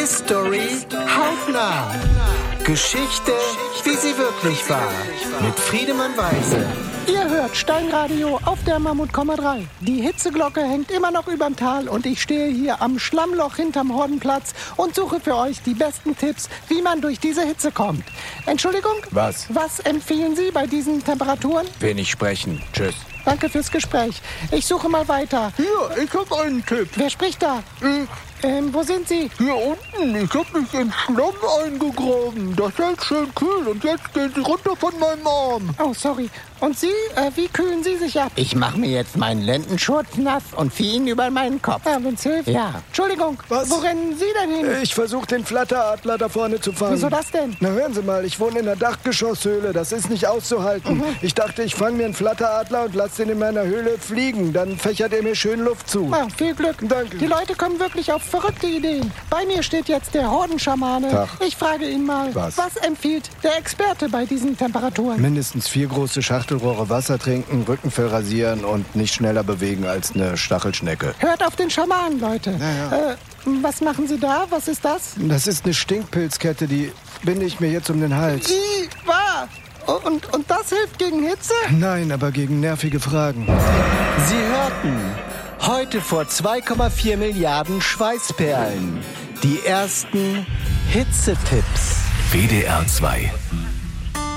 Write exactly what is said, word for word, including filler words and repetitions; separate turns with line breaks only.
History hautnah. Geschichte, wie sie wirklich war. Mit Friedemann Weise.
Ihr hört Steinradio auf der Mammut drei. Die Hitzeglocke hängt immer noch überm Tal und ich stehe hier am Schlammloch hinterm Hordenplatz und suche für euch die besten Tipps, wie man durch diese Hitze kommt. Entschuldigung?
Was?
Was empfehlen Sie bei diesen Temperaturen?
Wenig sprechen. Tschüss.
Danke fürs Gespräch. Ich suche mal weiter.
Hier, ich hab einen Tipp.
Wer spricht da?
Ich.
Ähm, wo sind Sie?
Hier unten, ich hab mich in Schlamm eingegraben. Das hält schön kühl und jetzt gehen Sie runter von meinem Arm.
Oh, sorry. Und Sie, äh, wie kühlen Sie sich ab?
Ich mache mir jetzt meinen Lendenschurz nass und ziehe ihn über meinen Kopf.
Ja, wenn's hilft.
Ja.
Entschuldigung,
Was?
wo rennen Sie denn hin?
Ich versuche den Flatteradler da vorne zu fangen.
Wieso das denn?
Na hören Sie mal, ich wohne in einer Dachgeschosshöhle. Das ist nicht auszuhalten.
Mhm.
Ich dachte, ich fange mir einen Flatteradler und lasse den in meiner Höhle fliegen. Dann fächert er mir schön Luft zu.
Ah, viel Glück.
Danke.
Die Leute kommen wirklich auf verrückte Ideen. Bei mir steht jetzt der Hordenschamane.
Tag.
Ich frage ihn mal,
Was?
was empfiehlt der Experte bei diesen Temperaturen?
Mindestens vier große Schachtelrohre Wasser trinken, Rückenfell rasieren und nicht schneller bewegen als eine Stachelschnecke.
Hört auf den Schamanen, Leute.
Ja, ja.
Äh, was machen Sie da? Was ist das?
Das ist eine Stinkpilzkette, die binde ich mir jetzt um den Hals.
I, wa? Und, und das hilft gegen Hitze?
Nein, aber gegen nervige Fragen.
Sie hörten heute vor zwei Komma vier Milliarden Schweißperlen die ersten Hitzetipps.
W D R zwei